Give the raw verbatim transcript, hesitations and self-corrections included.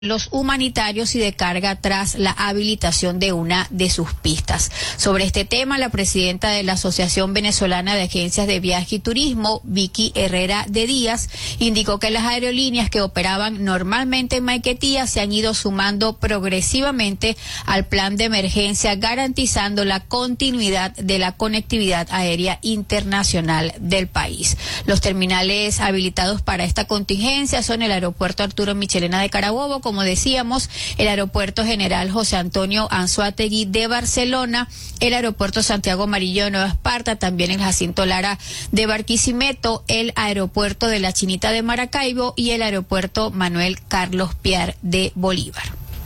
los humanitarios y de carga tras la habilitación de una de sus pistas. Sobre este tema, la presidenta de la Asociación Venezolana de Agencias de Viaje y Turismo, Vicky Herrera de Díaz, indicó que las aerolíneas que operaban normalmente en Maiquetía se han ido sumando progresivamente al plan de emergencia, garantizando la continuidad de la conectividad aérea internacional del país. Los terminales habilitados para esta contingencia son el aeropuerto Arturo Michelena de Carabobo, como decíamos, el aeropuerto General José Antonio Anzoátegui de Barcelona, el aeropuerto Santiago Amarillo de Nueva Esparta, también el Jacinto Lara de Barquisimeto, el aeropuerto de La Chinita de Maracaibo y el aeropuerto Manuel Carlos Piar de Bolívar.